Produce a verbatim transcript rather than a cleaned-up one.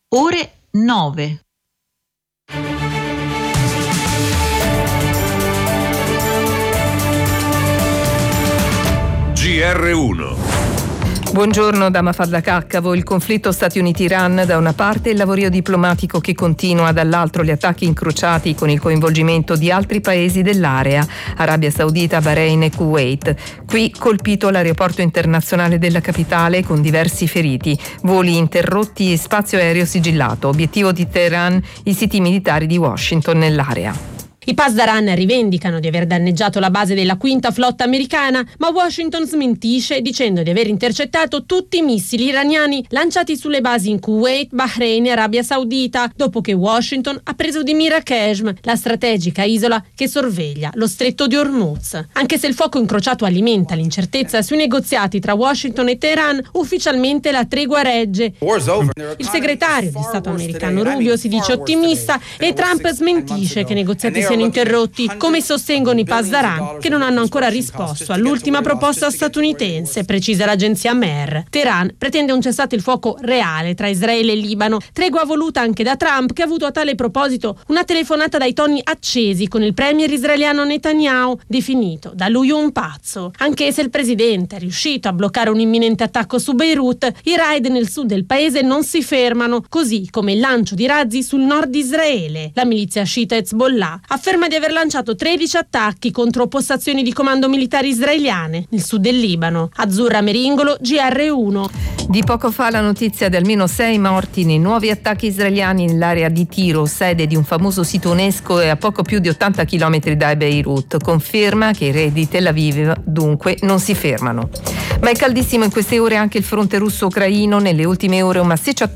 ore nove. G R uno. Buongiorno da Mafalda Caccavo. Il conflitto Stati Uniti-Iran da una parte e il lavorio diplomatico che continua dall'altro, gli attacchi incrociati con il coinvolgimento di altri paesi dell'area, Arabia Saudita, Bahrain e Kuwait. Qui colpito l'aeroporto internazionale della capitale con diversi feriti, voli interrotti e spazio aereo sigillato. Obiettivo di Teheran, i siti militari di Washington nell'area. I Pasdaran rivendicano di aver danneggiato la base della quinta flotta americana, ma Washington smentisce dicendo di aver intercettato tutti i missili iraniani lanciati sulle basi in Kuwait, Bahrain e Arabia Saudita, dopo che Washington ha preso di mira Qeshm, la strategica isola che sorveglia lo stretto di Hormuz. Anche se il fuoco incrociato alimenta l'incertezza sui negoziati tra Washington e Teheran, ufficialmente la tregua regge. Il segretario di Stato americano Rubio si dice ottimista e Trump smentisce che i negoziati siano interrotti, come sostengono i Pasdaran, che non hanno ancora risposto all'ultima proposta statunitense, precisa l'agenzia M E R. Teheran pretende un cessate il fuoco reale tra Israele e Libano, tregua voluta anche da Trump, che ha avuto a tale proposito una telefonata dai toni accesi con il premier israeliano Netanyahu, definito da lui un pazzo. Anche se il presidente è riuscito a bloccare un imminente attacco su Beirut, i raid nel sud del paese non si fermano, così come il lancio di razzi sul nord di Israele. La milizia sciita Hezbollah afferma di aver lanciato tredici attacchi contro postazioni di comando militari israeliane nel sud del Libano. Azzurra Meringolo, G R uno. Di poco fa la notizia di almeno sei morti nei nuovi attacchi israeliani nell'area di Tiro, sede di un famoso sito UNESCO e a poco più di ottanta chilometri da Beirut. Conferma che i re di Tel Aviv dunque non si fermano. Ma è caldissimo in queste ore anche il fronte russo-ucraino. Nelle ultime ore un massiccio attacco